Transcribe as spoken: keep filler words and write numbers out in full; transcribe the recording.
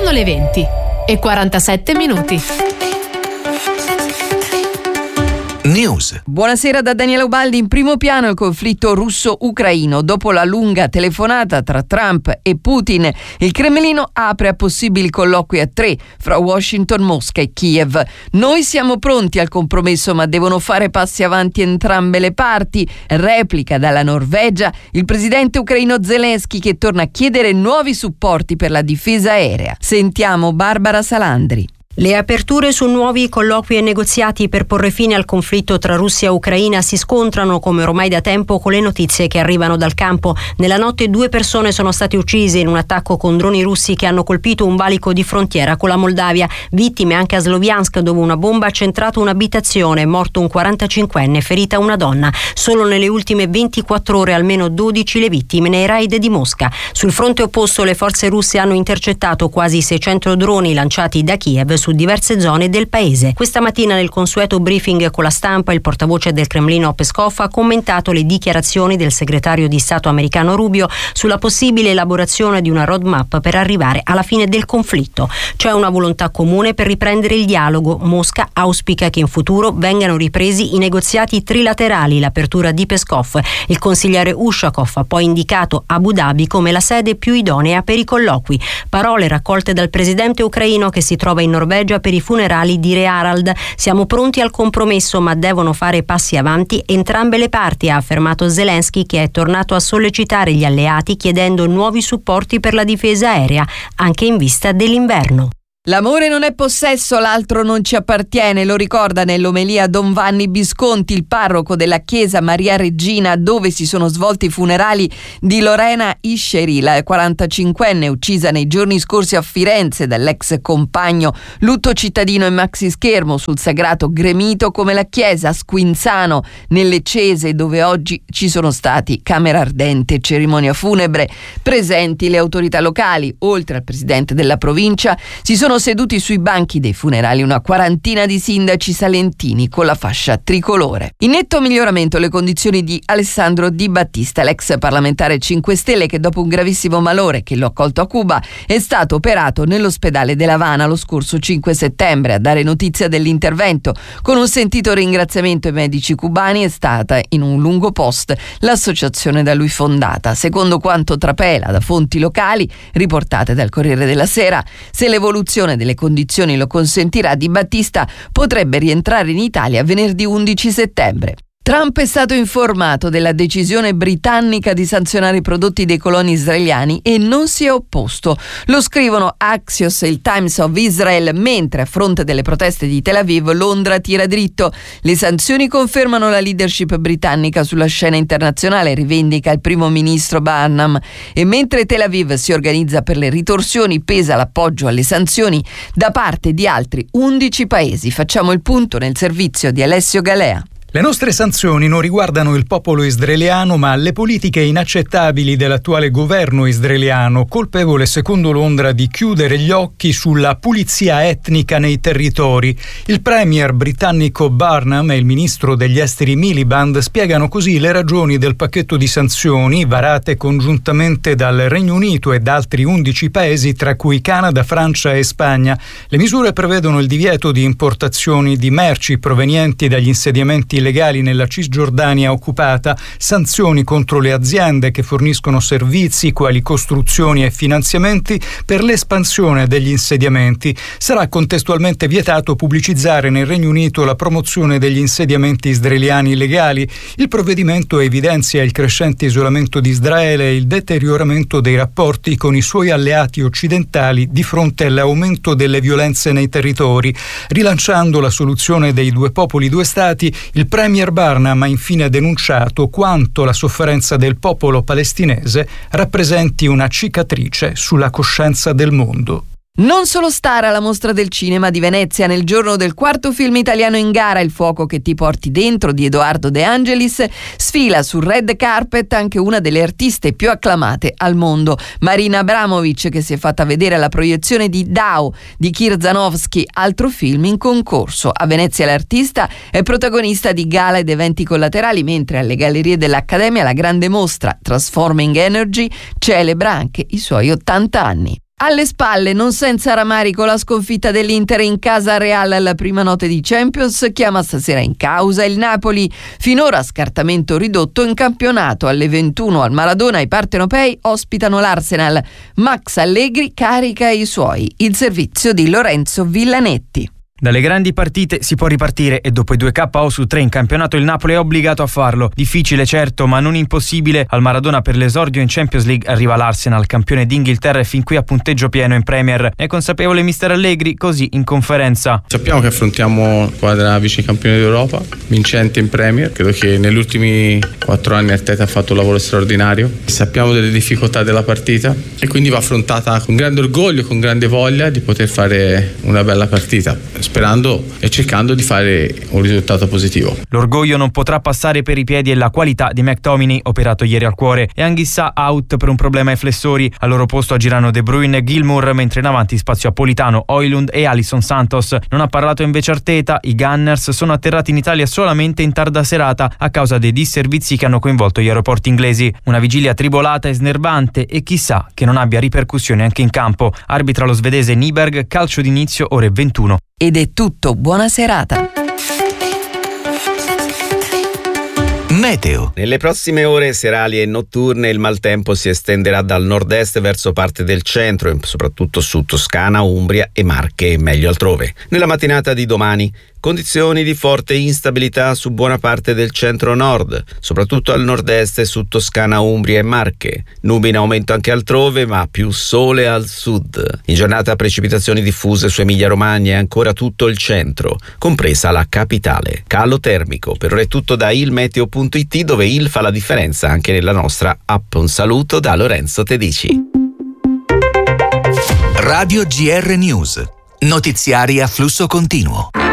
Sono le venti e quarantasette minuti. News. Buonasera da Daniela Ubaldi. In primo piano il conflitto russo-ucraino. Dopo la lunga telefonata tra Trump e Putin, il Cremlino apre a possibili colloqui a tre fra Washington, Mosca e Kiev. Noi siamo pronti al compromesso, ma devono fare passi avanti entrambe le parti. Replica dalla Norvegia il presidente ucraino Zelensky, che torna a chiedere nuovi supporti per la difesa aerea. Sentiamo Barbara Salandri. Le aperture su nuovi colloqui e negoziati per porre fine al conflitto tra Russia e Ucraina si scontrano come ormai da tempo con le notizie che arrivano dal campo. Nella notte due persone sono state uccise in un attacco con droni russi che hanno colpito un valico di frontiera con la Moldavia. Vittime anche a Sloviansk, dove una bomba ha centrato un'abitazione, morto un quarantacinquenne, ferita una donna. Solo nelle ultime ventiquattro ore almeno dodici le vittime nei raid di Mosca. Sul fronte opposto le forze russe hanno intercettato quasi seicento droni lanciati da Kiev su diverse zone del paese. Questa mattina nel consueto briefing con la stampa il portavoce del Cremlino Peskov ha commentato le dichiarazioni del segretario di Stato americano Rubio sulla possibile elaborazione di una roadmap per arrivare alla fine del conflitto. C'è una volontà comune per riprendere il dialogo. Mosca auspica che in futuro vengano ripresi i negoziati trilaterali. L'apertura di Peskov. Il consigliere Ushakov ha poi indicato Abu Dhabi come la sede più idonea per i colloqui. Parole raccolte dal presidente ucraino che si trova in Norvegia per i funerali di Re Harald. Siamo pronti al compromesso, ma devono fare passi avanti entrambe le parti, ha affermato Zelensky, che è tornato a sollecitare gli alleati chiedendo nuovi supporti per la difesa aerea, anche in vista dell'inverno. L'amore non è possesso, l'altro non ci appartiene, lo ricorda nell'omelia Don Vanni Visconti, il parroco della chiesa Maria Regina, dove si sono svolti i funerali di Lorena Isceri, la quarantacinquenne uccisa nei giorni scorsi a Firenze dall'ex compagno. Lutto cittadino e maxi schermo sul sagrato gremito come la chiesa a Squinzano, nelle Cese, dove oggi ci sono stati camera ardente e cerimonia funebre. Presenti le autorità locali, oltre al presidente della provincia, si sono seduti sui banchi dei funerali una quarantina di sindaci salentini con la fascia tricolore. In netto miglioramento le condizioni di Alessandro Di Battista, l'ex parlamentare cinque Stelle che dopo un gravissimo malore che lo ha colto a Cuba è stato operato nell'ospedale dell'Havana lo scorso cinque settembre. A dare notizia dell'intervento con un sentito ringraziamento ai medici cubani è stata, in un lungo post, l'associazione da lui fondata. Secondo quanto trapela da fonti locali riportate dal Corriere della Sera, se l'evoluzione delle condizioni lo consentirà, Di Battista potrebbe rientrare in Italia venerdì undici settembre. Trump è stato informato della decisione britannica di sanzionare i prodotti dei coloni israeliani e non si è opposto. Lo scrivono Axios e il Times of Israel, mentre a fronte delle proteste di Tel Aviv Londra tira dritto. Le sanzioni confermano la leadership britannica sulla scena internazionale, rivendica il primo ministro Barnum, e mentre Tel Aviv si organizza per le ritorsioni pesa l'appoggio alle sanzioni da parte di altri undici paesi. Facciamo il punto nel servizio di Alessio Galea. Le nostre sanzioni non riguardano il popolo israeliano, ma le politiche inaccettabili dell'attuale governo israeliano, colpevole secondo Londra di chiudere gli occhi sulla pulizia etnica nei territori. Il premier britannico Barnum e il ministro degli esteri Miliband spiegano così le ragioni del pacchetto di sanzioni varate congiuntamente dal Regno Unito e da altri undici paesi, tra cui Canada, Francia e Spagna. Le misure prevedono il divieto di importazioni di merci provenienti dagli insediamenti illegali nella Cisgiordania occupata, sanzioni contro le aziende che forniscono servizi quali costruzioni e finanziamenti per l'espansione degli insediamenti. Sarà contestualmente vietato pubblicizzare nel Regno Unito la promozione degli insediamenti israeliani illegali. Il provvedimento evidenzia il crescente isolamento di Israele e il deterioramento dei rapporti con i suoi alleati occidentali di fronte all'aumento delle violenze nei territori. Rilanciando la soluzione dei due popoli, due stati, il premier Barnum ha infine denunciato quanto la sofferenza del popolo palestinese rappresenti una cicatrice sulla coscienza del mondo. Non solo star alla Mostra del Cinema di Venezia nel giorno del quarto film italiano in gara, Il fuoco che ti porti dentro di Edoardo De Angelis, sfila sul red carpet anche una delle artiste più acclamate al mondo, Marina Abramovic, che si è fatta vedere alla proiezione di Dao di Kirzanowski, altro film in concorso. A Venezia l'artista è protagonista di gala ed eventi collaterali, mentre alle gallerie dell'Accademia la grande mostra Transforming Energy celebra anche i suoi ottanta anni. Alle spalle, non senza rammarico, la sconfitta dell'Inter in casa Real alla prima notte di Champions chiama stasera in causa il Napoli. Finora scartamento ridotto in campionato. Alle ventuno al Maradona i partenopei ospitano l'Arsenal. Max Allegri carica i suoi. Il servizio di Lorenzo Villanetti. Dalle grandi partite si può ripartire e dopo i due K O su tre in campionato il Napoli è obbligato a farlo. Difficile certo, ma non impossibile. Al Maradona per l'esordio in Champions League arriva l'Arsenal, campione d'Inghilterra e fin qui a punteggio pieno in Premier. È consapevole mister Allegri, così in conferenza. Sappiamo che affrontiamo squadra vice campione d'Europa, vincente in Premier. Credo che negli ultimi quattro anni Arteta ha fatto un lavoro straordinario. Sappiamo delle difficoltà della partita e quindi va affrontata con grande orgoglio, con grande voglia di poter fare una bella partita, sperando e cercando di fare un risultato positivo. L'orgoglio non potrà passare per i piedi e la qualità di McTominay, operato ieri al cuore, e Anghissà out per un problema ai flessori. Al loro posto agiranno De Bruyne e Gilmour, mentre in avanti spazio a Politano, Højlund e Alisson Santos. Non ha parlato invece Arteta. I Gunners sono atterrati in Italia solamente in tarda serata a causa dei disservizi che hanno coinvolto gli aeroporti inglesi. Una vigilia tribolata e snervante e chissà che non abbia ripercussioni anche in campo. Arbitra lo svedese Nyberg, calcio d'inizio ore ventuno. Ed è tutto, buona serata. Meteo. Nelle prossime ore serali e notturne il maltempo si estenderà dal nord-est verso parte del centro, soprattutto su Toscana, Umbria e Marche e meglio altrove. Nella mattinata di domani condizioni di forte instabilità su buona parte del centro-nord, soprattutto al nord-est e su Toscana, Umbria e Marche. Nubi in aumento anche altrove, ma più sole al sud. In giornata precipitazioni diffuse su Emilia-Romagna e ancora tutto il centro, compresa la capitale. Calo termico. Per ora è tutto da ilmeteo punto it, dove il fa la differenza anche nella nostra app. Un saluto da Lorenzo Tedici. Radio G R News. Notiziari a flusso continuo.